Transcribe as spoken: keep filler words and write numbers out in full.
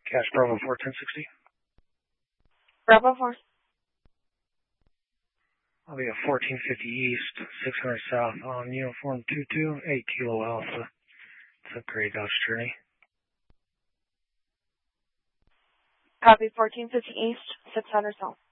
Cash Bravo four ten sixty. Bravo four. I'll be at fourteen fifty East, six hundred South on Uniform two two, eight Kilo Alpha. It's a Grey Dodge Journey. Copy, fourteen fifty East, six hundred South.